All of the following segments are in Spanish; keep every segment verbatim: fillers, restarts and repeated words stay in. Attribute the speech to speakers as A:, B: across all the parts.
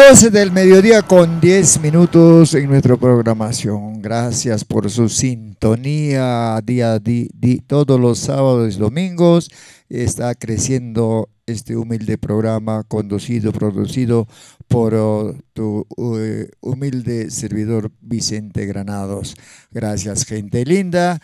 A: doce del mediodía con diez minutos en nuestra programación. Gracias por su sintonía día di, di, todos los sábados y domingos. Está creciendo este humilde programa conducido, producido por uh, tu uh, humilde servidor Vicente Granados. Gracias, gente linda.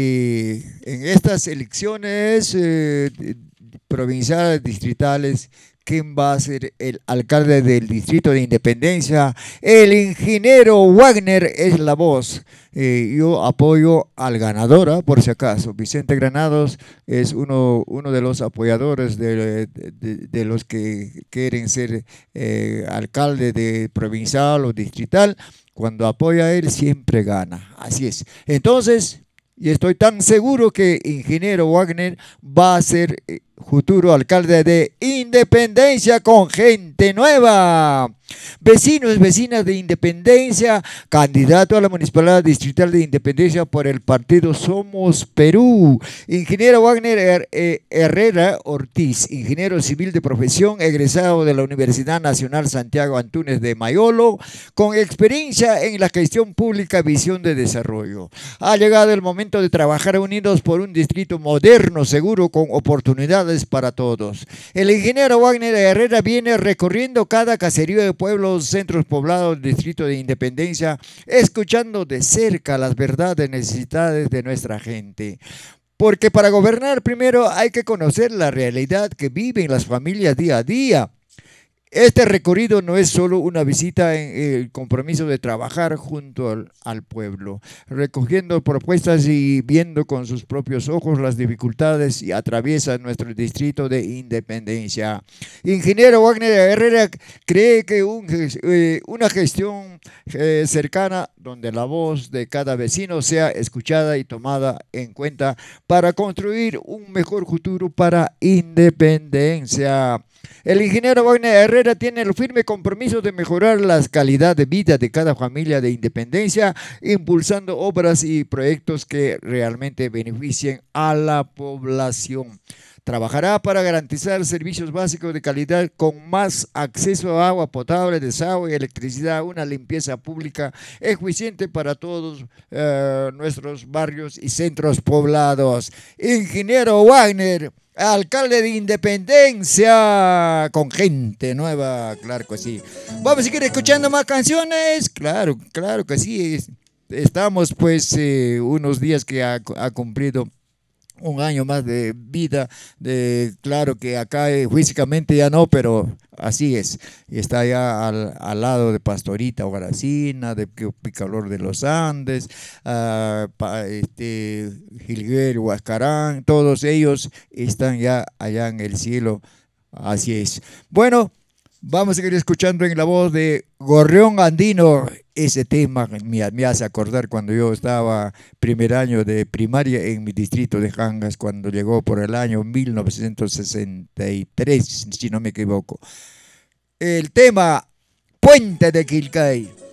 A: Y en estas elecciones eh, provinciales, distritales, ¿quién va a ser el alcalde del Distrito de Independencia? El ingeniero Wagner es la voz. Eh, yo apoyo al ganador, ¿eh? Por si acaso. Vicente Granados es uno, uno de los apoyadores de, de, de, de los que quieren ser eh, alcalde de provincial o distrital. Cuando apoya a él, siempre gana. Así es. Entonces, y estoy tan seguro que ingeniero Wagner va a ser eh, futuro alcalde de Independencia con gente nueva. Vecinos, vecinas de Independencia, candidato a la Municipalidad Distrital de Independencia por el partido Somos Perú. Ingeniero Wagner Herrera Ortiz, ingeniero civil de profesión, egresado de la Universidad Nacional Santiago Antúnez de Mayolo, con experiencia en la gestión pública, visión de desarrollo. Ha llegado el momento de trabajar unidos por un distrito moderno, seguro, con oportunidades para todos. El ingeniero Wagner Herrera viene recorriendo cada caserío de pueblos, centros poblados del Distrito de Independencia, escuchando de cerca las verdades, necesidades de nuestra gente. Porque para gobernar primero hay que conocer la realidad que viven las familias día a día. Este recorrido no es solo una visita en el compromiso de trabajar junto al, al pueblo, recogiendo propuestas y viendo con sus propios ojos las dificultades y atraviesa nuestro distrito de Independencia. Ingeniero Wagner Herrera cree que un, eh, una gestión eh, cercana donde la voz de cada vecino sea escuchada y tomada en cuenta para construir un mejor futuro para Independencia. El ingeniero Wagner Herrera tiene el firme compromiso de mejorar la calidad de vida de cada familia de Independencia, impulsando obras y proyectos que realmente beneficien a la población. Trabajará para garantizar servicios básicos de calidad con más acceso a agua potable, desagüe, electricidad, una limpieza pública eficiente para todos eh, nuestros barrios y centros poblados. Ingeniero Wagner, alcalde de Independencia con gente nueva, claro que sí. Vamos a seguir escuchando más canciones, claro, claro que sí. Estamos pues eh, unos días que ha, ha cumplido un año más de vida, de, claro que acá eh, físicamente ya no, pero así es, está allá al, al lado de Pastorita o Garacina, de Picalor de los Andes, uh, pa, este, Gilguero, Huascarán, todos ellos están ya allá en el cielo, así es. Bueno, vamos a seguir escuchando en la voz de Gorrión Andino. Ese tema me, me hace acordar cuando yo estaba primer año de primaria en mi distrito de Jangas, cuando llegó por el año mil novecientos sesenta y tres, si no me equivoco. El tema Puente de Quilcay.